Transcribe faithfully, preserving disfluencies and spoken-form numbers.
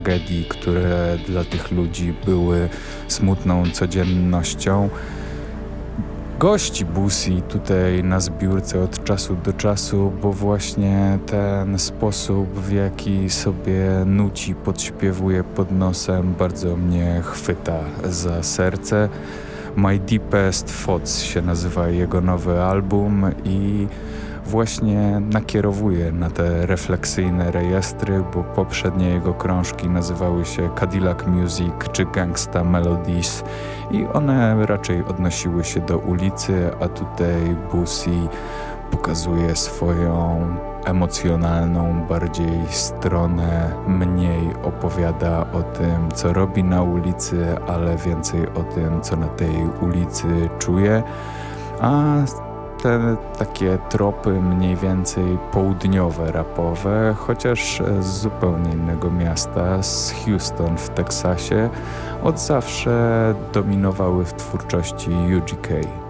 tragedii, które dla tych ludzi były smutną codziennością. Gości Boosie tutaj na zbiórce od czasu do czasu, bo właśnie ten sposób, w jaki sobie nuci, podśpiewuje pod nosem, bardzo mnie chwyta za serce. My Deepest Thoughts się nazywa jego nowy album i właśnie nakierowuje na te refleksyjne rejestry, bo poprzednie jego krążki nazywały się Cadillac Music czy Gangsta Melodies i one raczej odnosiły się do ulicy, a tutaj Boosie pokazuje swoją emocjonalną bardziej stronę, mniej opowiada o tym, co robi na ulicy, ale więcej o tym, co na tej ulicy czuje, a te takie tropy mniej więcej południowe rapowe, chociaż z zupełnie innego miasta, z Houston w Teksasie, od zawsze dominowały w twórczości U G K.